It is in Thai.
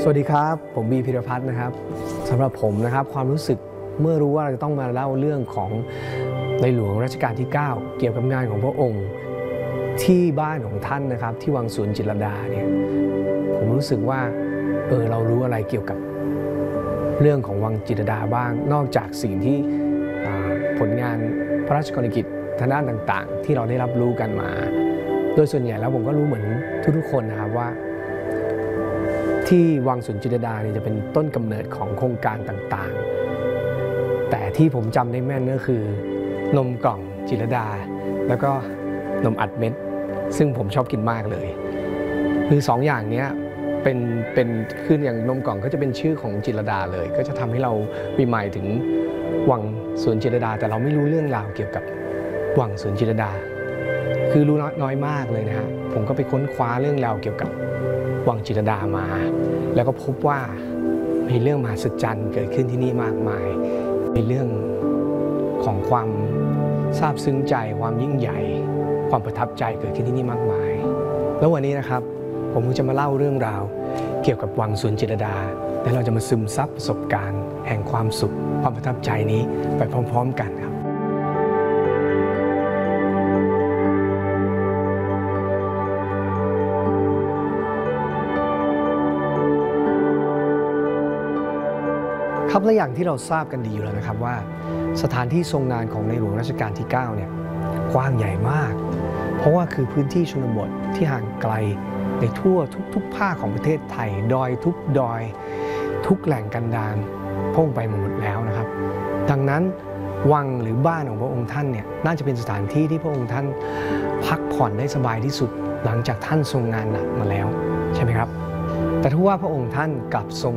สวัสดีครับผมบีพิรพัฒน์นะครับสำหรับผมนะครับความรู้สึกเมื่อรู้ว่าเราจะต้องมาเล่าเรื่องของในหลวงรัชกาลที่ 9 เกี่ยวกับงานของพระองค์ที่บ้านของท่านนะครับที่วังสวนจิตรลดาเนี่ยผมรู้สึกว่าเรารู้อะไรเกี่ยวกับเรื่องของวังจิตรลดาบ้างนอกจากสิ่งที่ผลงานพระราชกรณียกิจทางด้านต่างๆที่เราได้รับรู้กันมาโดยส่วนใหญ่แล้วผมก็รู้เหมือนทุกๆคนนะครับว่าที่วังสวนจิตรลดาเนี่ยจะเป็นต้นกำเนิดของโครงการต่างๆแต่ที่ผมจำได้แม่นก็คือนมกล่องจิตรลดาแล้วก็นมอัดเม็ดซึ่งผมชอบกินมากเลยคือ2 อย่างนี้เป็นคืออย่างนมกล่องก็จะเป็นชื่อของจิตรลดาเลยก็จะทำให้เราปีใหม่ถึงวังสวนจิตรลดาแต่เราไม่รู้เรื่องราวเกี่ยวกับวังสวนจิตรลดาคือรู้น้อยมากเลยนะฮะผมก็ไปค้นคว้าเรื่องราวเกี่ยวกับวังจิตรลดามาแล้วก็พบว่ามีเรื่องมหัศจรรย์เกิดขึ้นที่นี่มากมายมีเรื่องของความซาบซึ้งใจความยิ่งใหญ่ความประทับใจเกิดขึ้นที่นี่มากมายแล้ววันนี้นะครับผมจะมาเล่าเรื่องราวเกี่ยวกับวังสวนจิตรลดาและเราจะมาซึมซับประสบการณ์แห่งความสุขความประทับใจนี้ไปพร้อมๆกันครับครับและอย่างที่เราทราบกันดีอยู่แล้วนะครับว่าสถานที่ทรงงานของในหลวงรัชกาลที่ 9 เนี่ยกว้างใหญ่มากเพราะว่าคือพื้นที่ชนบทที่ห่างไกลในทั่วทุกภาคของประเทศไทยดอยทุกแหล่งกันดารพร่องไปหมดแล้วนะครับดังนั้นวังหรือบ้านของพระองค์ท่านเนี่ยน่าจะเป็นสถานที่ที่พระองค์ท่านพักผ่อนได้สบายที่สุดหลังจากท่านทรงงานหนักมาแล้วใช่ไหมครับแต่ถ้าว่าพระองค์ท่านกลับทรง